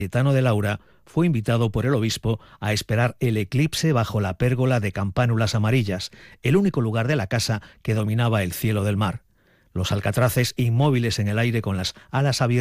Cayetano de Laura fue invitado por el obispo a esperar el eclipse bajo la pérgola de campánulas amarillas, el único lugar de la casa que dominaba el cielo del mar. Los alcatraces inmóviles en el aire con las alas abiertas